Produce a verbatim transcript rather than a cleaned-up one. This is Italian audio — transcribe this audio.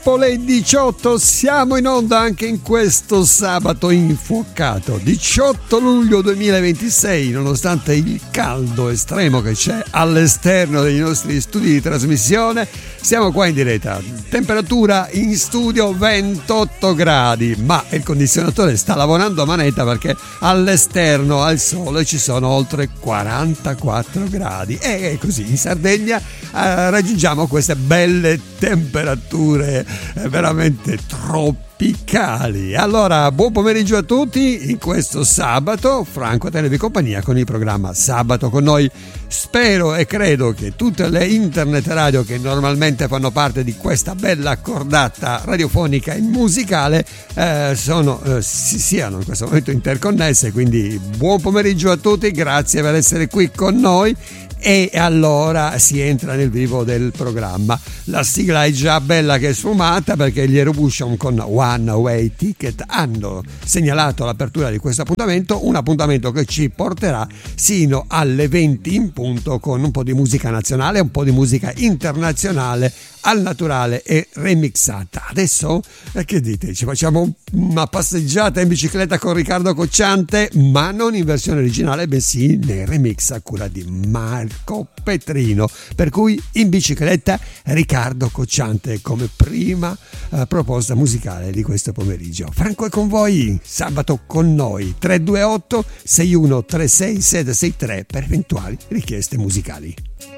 dopo le diciotto siamo in onda anche in questo sabato infuocato, diciotto luglio duemilaventisei, nonostante il caldo estremo che c'è all'esterno dei nostri studi di trasmissione. Siamo qua in diretta, temperatura in studio ventotto gradi, ma il condizionatore sta lavorando a manetta perché all'esterno al sole ci sono oltre quarantaquattro gradi e così in Sardegna eh, raggiungiamo queste belle temperature eh, veramente tropicali. Allora, buon pomeriggio a tutti in questo sabato. Franco a tenervi compagnia con il programma Sabato con noi. Spero e credo che tutte le internet radio che normalmente fanno parte di questa bella cordata radiofonica e musicale eh, sono, eh, si siano in questo momento interconnesse, quindi buon pomeriggio a tutti, grazie per essere qui con noi. E allora si entra nel vivo del programma. La sigla è già bella che è sfumata perché gli Erubution con One Way Ticket hanno segnalato l'apertura di questo appuntamento, un appuntamento che ci porterà sino alle venti in punto con un po' di musica nazionale, un po' di musica internazionale al naturale e remixata. Adesso eh, che dite? Ci facciamo una passeggiata in bicicletta con Riccardo Cocciante, ma non in versione originale, bensì nel remix a cura di Marco Petrino. Per cui in bicicletta Riccardo Cocciante come prima eh, proposta musicale di questo pomeriggio. Franco è con voi, sabato con noi. Tre due otto sei uno tre sei sette sei tre per eventuali richieste musicali.